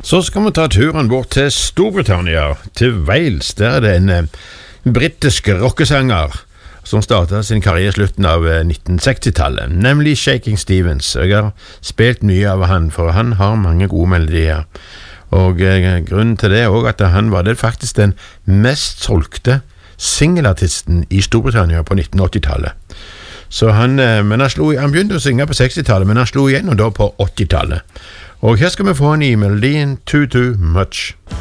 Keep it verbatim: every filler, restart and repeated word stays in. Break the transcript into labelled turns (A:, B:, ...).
A: Så skal vi ta turen bort til Storbritannia, til Wales. Der er det en eh, britisk rockesanger som startet sin karriere i slutten av eh, nitten seksti-tallet, nemlig Shaking Stevens. Jeg har spilt mye av han, for han har mange gode melodier. Og eh, grunnen til det er også at han var det faktisk den mest solgte singelartisten i Storbritannia på nitten åtti-tallet. Så han, eh, men han, slo, han begynte å synge på seksti-tallet, men han slo igjennom da på åtti-tallet. Og her skal vi få en i melodien Too Too Much.